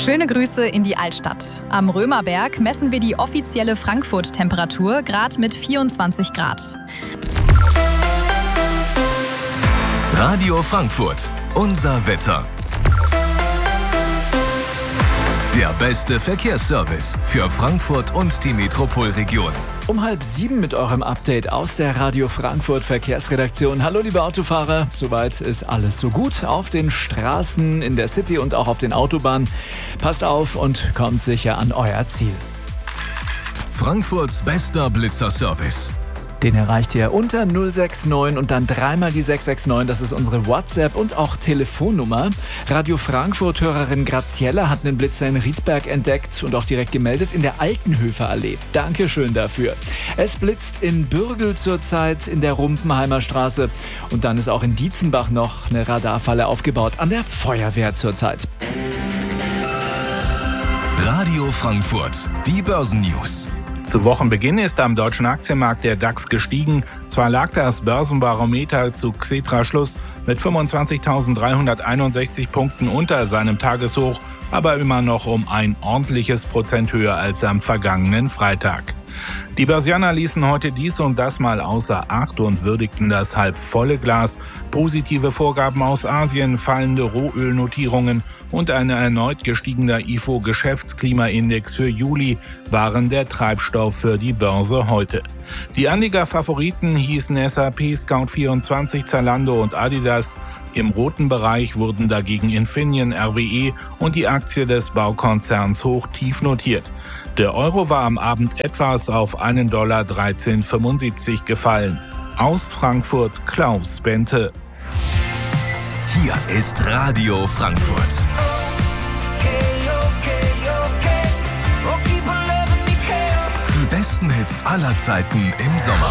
Schöne Grüße in die Altstadt. Am Römerberg messen wir die offizielle Frankfurt-Temperatur, gerade mit 24 Grad. Radio Frankfurt, unser Wetter. Der beste Verkehrsservice für Frankfurt und die Metropolregion. Um 6:30 mit eurem Update aus der Radio Frankfurt Verkehrsredaktion. Hallo liebe Autofahrer, soweit ist alles so gut auf den Straßen, in der City und auch auf den Autobahnen. Passt auf und kommt sicher an euer Ziel. Frankfurts bester Blitzerservice. Den erreicht ihr unter 069 und dann dreimal die 669. Das ist unsere WhatsApp- und auch Telefonnummer. Radio Frankfurt-Hörerin Graziella hat einen Blitzer in Riedberg entdeckt und auch direkt gemeldet in der Altenhöfer Allee. Dankeschön dafür. Es blitzt in Bürgel zurzeit in der Rumpenheimer Straße. Und dann ist auch in Dietzenbach noch eine Radarfalle aufgebaut an der Feuerwehr zurzeit. Radio Frankfurt, die Börsennews. Zu Wochenbeginn ist am deutschen Aktienmarkt der DAX gestiegen. Zwar lag das Börsenbarometer zu Xetra-Schluss mit 25.361 Punkten unter seinem Tageshoch, aber immer noch um ein ordentliches Prozent höher als am vergangenen Freitag. Die Börsianer ließen heute dies und das mal außer Acht und würdigten das halb volle Glas. Positive Vorgaben aus Asien, fallende Rohölnotierungen und ein erneut gestiegener IFO-Geschäftsklimaindex für Juli waren der Treibstoff für die Börse heute. Die Anlegerfavoriten hießen SAP, Scout24, Zalando und Adidas. Im roten Bereich wurden dagegen Infineon, RWE und die Aktie des Baukonzerns hoch-tief notiert. Der Euro war am Abend etwas auf $1,1375 gefallen. Aus Frankfurt Klaus Bente. Hier ist Radio Frankfurt. Die besten Hits aller Zeiten im Sommer.